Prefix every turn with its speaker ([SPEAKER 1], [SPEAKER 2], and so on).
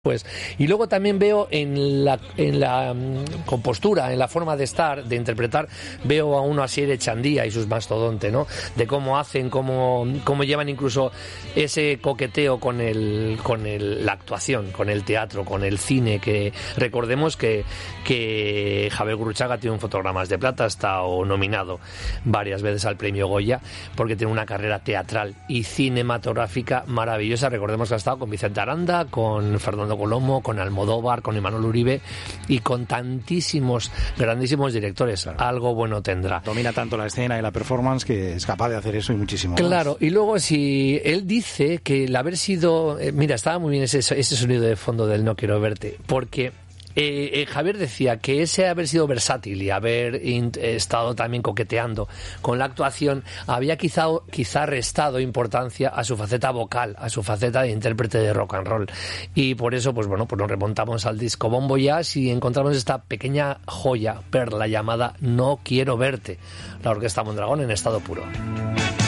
[SPEAKER 1] Pues, y luego también veo en la compostura, en la forma de estar, de interpretar, veo a uno así de Chandía y sus mastodontes, ¿no? De cómo hacen, cómo llevan incluso ese coqueteo con la actuación, con el teatro, con el cine, que recordemos que Javier Gurruchaga tiene un Fotogramas de Plata, ha estado nominado varias veces al premio Goya, porque tiene una carrera teatral y cinematográfica maravillosa. Recordemos que ha estado con Vicente Aranda, con Fernando Colomo, con Almodóvar, con Imanol Uribe y con tantísimos grandísimos directores. Algo bueno tendrá.
[SPEAKER 2] Domina tanto la escena y la performance que es capaz de hacer eso y muchísimo más.
[SPEAKER 1] Claro, y luego si él dice que el haber sido... mira, estaba muy bien ese sonido de fondo del No quiero verte, porque... Javier decía que ese haber sido versátil y haber estado también coqueteando con la actuación había quizá restado importancia a su faceta vocal, a su faceta de intérprete de rock and roll, y por eso pues nos remontamos al disco Bon Voyage y encontramos esta pequeña joya, perla llamada No quiero verte, la Orquesta Mondragón en estado puro.